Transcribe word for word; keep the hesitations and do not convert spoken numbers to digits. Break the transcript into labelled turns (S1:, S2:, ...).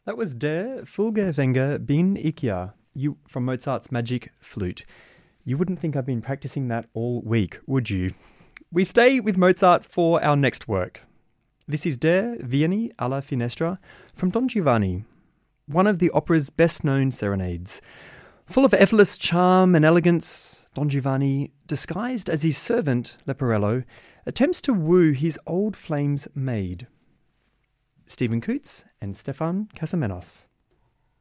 S1: That was Der Fulgerfänger bin ich ja, you, from Mozart's Magic Flute. You wouldn't think I've been practicing that all week, would you? We stay with Mozart for our next work. This is Der Vieni alla Finestra from Don Giovanni, one of the opera's best-known serenades. Full of effortless charm and elegance, Don Giovanni, disguised as his servant, Leporello, attempts to woo his old flame's maid. Stephen Coots and Stefan Casamenos.